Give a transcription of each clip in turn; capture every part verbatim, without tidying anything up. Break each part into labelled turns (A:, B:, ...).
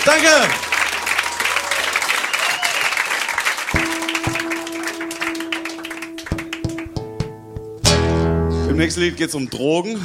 A: Danke! Im nächsten Lied geht es um Drogen.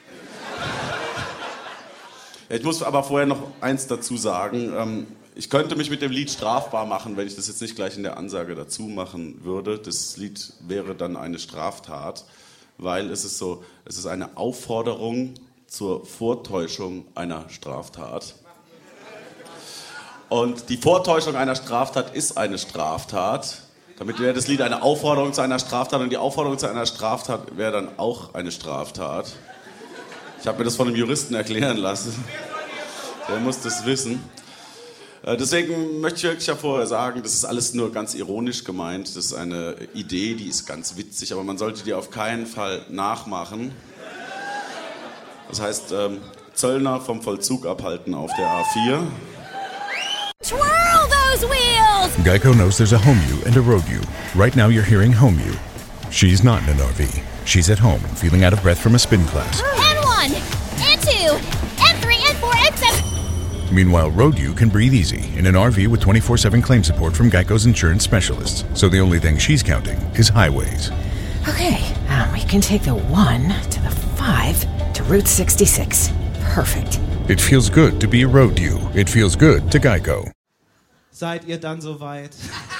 A: Ich muss aber vorher noch eins dazu sagen. Ich könnte mich mit dem Lied strafbar machen, wenn ich das jetzt nicht gleich in der Ansage dazu machen würde. Das Lied wäre dann eine Straftat, weil es ist so, es ist eine Aufforderung zur Vortäuschung einer Straftat. Und die Vortäuschung einer Straftat ist eine Straftat. Damit wäre das Lied eine Aufforderung zu einer Straftat und die Aufforderung zu einer Straftat wäre dann auch eine Straftat. Ich habe mir das von einem Juristen erklären lassen. Der muss das wissen. Deswegen möchte ich wirklich ja vorher sagen, das ist alles nur ganz ironisch gemeint. Das ist eine Idee, die ist ganz witzig, aber man sollte die auf keinen Fall nachmachen. Das heißt, ähm, Zöllner vom Vollzug abhalten auf der A vier.
B: Twirl those wheels!
C: Geico knows there's a home you and a road you. Right now you're hearing home you. She's not in an R V. She's at home, feeling out of breath from a spin class.
B: And one, and two, and three, and four, and seven.
C: Meanwhile, road you can breathe easy in an R V with twenty-four seven claim support from Geico's insurance specialists. So the only thing she's counting is highways.
D: Okay, um, we can take the one to the five to Route sixty-six. Perfect.
C: It feels good to be a road you. It feels good to Geico.
E: Seid ihr dann soweit?